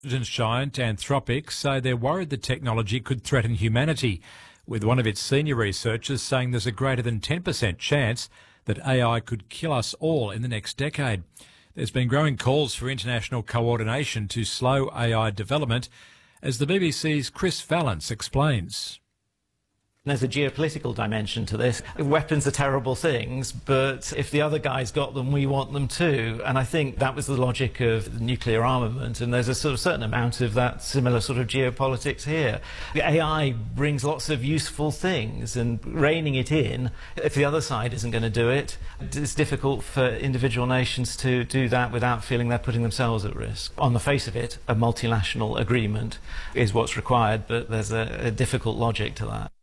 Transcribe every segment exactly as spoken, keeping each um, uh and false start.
giant Anthropic say they're worried the technology could threaten humanity, with one of its senior researchers saying there's a greater than ten percent chance that A I could kill us all in the next decade. There's been growing calls for international coordination to slow A I development, as the B B C's Chris Vallance explains. There's a geopolitical dimension to this. Weapons are terrible things, but if the other guy's got them, we want them too. And I think that was the logic of nuclear armament, and there's a sort of certain amount of that similar sort of geopolitics here. The A I brings lots of useful things, and reining it in, if the other side isn't going to do it, it's difficult for individual nations to do that without feeling they're putting themselves at risk. On the face of it, a multinational agreement is what's required, but there's a, a difficult logic to that.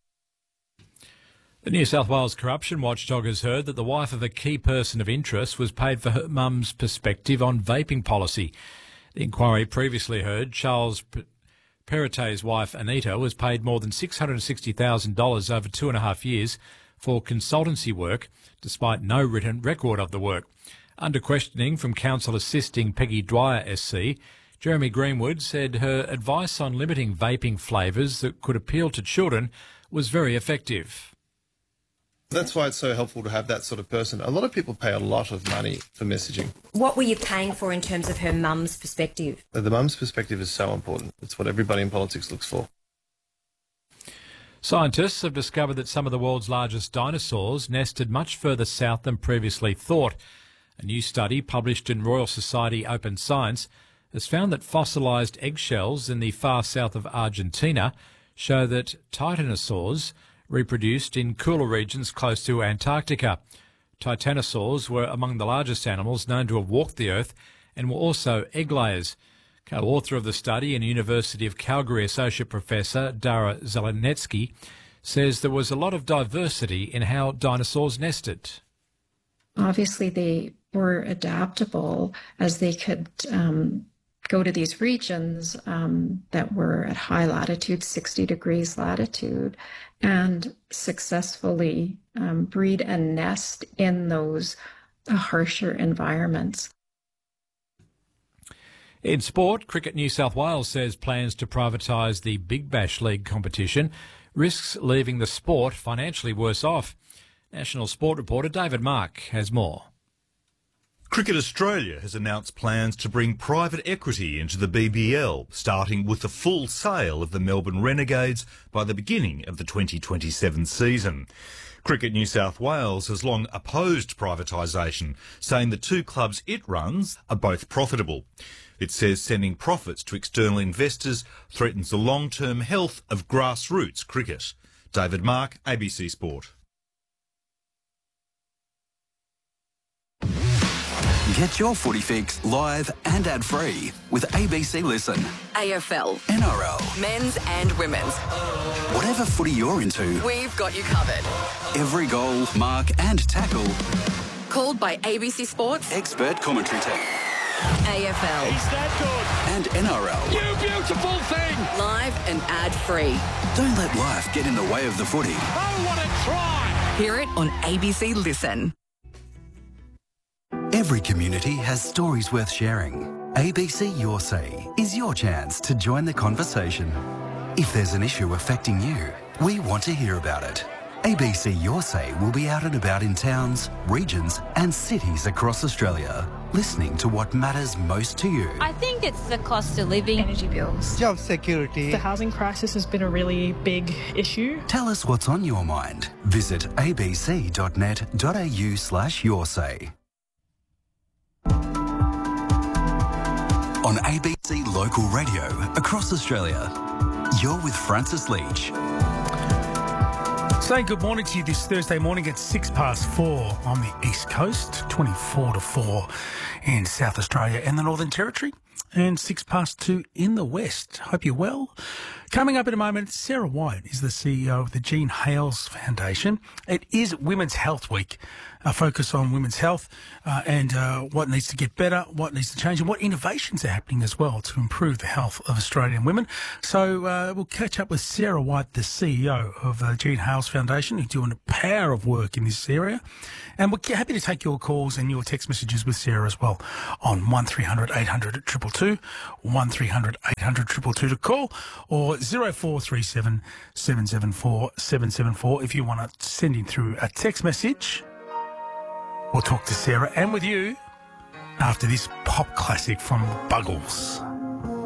The New South Wales Corruption Watchdog has heard that the wife of a key person of interest was paid for her mum's perspective on vaping policy. The inquiry previously heard Charles Perrottet's wife Anita was paid more than six hundred sixty thousand dollars over two and a half years for consultancy work, despite no written record of the work. Under questioning from counsel assisting Peggy Dwyer S C, Jeremy Greenwood said her advice on limiting vaping flavours that could appeal to children was very effective. That's why it's so helpful to have that sort of person. A lot of people pay a lot of money for messaging. What were you paying for in terms of her mum's perspective? The mum's perspective is so important. It's what everybody in politics looks for. Scientists have discovered that some of the world's largest dinosaurs nested much further south than previously thought. A new study published in Royal Society Open Science has found that fossilised eggshells in the far south of Argentina show that titanosaurs reproduced in cooler regions close to Antarctica. Titanosaurs were among the largest animals known to have walked the Earth and were also egg layers. Co-author of the study and University of Calgary Associate Professor Dara Zelenetsky says there was a lot of diversity in how dinosaurs nested. Obviously, they were adaptable as they could um, go to these regions um, that were at high latitude, sixty degrees latitude, and successfully um, breed and nest in those uh, harsher environments. In sport, Cricket New South Wales says plans to privatise the Big Bash League competition risks leaving the sport financially worse off. National Sport reporter David Mark has more. Cricket Australia has announced plans to bring private equity into the B B L, starting with the full sale of the Melbourne Renegades by the beginning of the twenty twenty-seven season. Cricket New South Wales has long opposed privatisation, saying the two clubs it runs are both profitable. It says sending profits to external investors threatens the long-term health of grassroots cricket. David Mark, A B C Sport. Get your footy fix live and ad-free with A B C Listen. A F L, N R L, men's and women's. Whatever footy you're into, we've got you covered. Every goal, mark and tackle. Called by A B C Sports expert commentary team. A F L. He's that good. And N R L. You beautiful thing. Live and ad-free. Don't let life get in the way of the footy. Oh, what a try. Hear it on A B C Listen. Every community has stories worth sharing. A B C Your Say is your chance to join the conversation. If there's an issue affecting you, we want to hear about it. A B C Your Say will be out and about in towns, regions and cities across Australia, listening to what matters most to you. I think it's the cost of living, energy bills, job security. The housing crisis has been a really big issue. Tell us what's on your mind. Visit abc.net.au slash your say. On A B C Local Radio across Australia, you're with Francis Leach. Saying good morning to you this Thursday morning at six past four on the East Coast, twenty-four to four in South Australia and the Northern Territory, and six past two in the West. Hope you're well. Coming up in a moment, Sarah White is the C E O of the Jean Hales Foundation. It is Women's Health Week, a focus on women's health uh, and uh, what needs to get better, what needs to change, and what innovations are happening as well to improve the health of Australian women. So uh, we'll catch up with Sarah White, the C E O of the Jean Hales Foundation, who's doing a power of work in this area. And we're happy to take your calls and your text messages with Sarah as well on one three hundred eight hundred two two two, one three hundred eight hundred two two two to call, or zero four three seven seven seven four seven seven four if you want to send in through a text message. We'll talk to Sarah and with you after this pop classic from Buggles.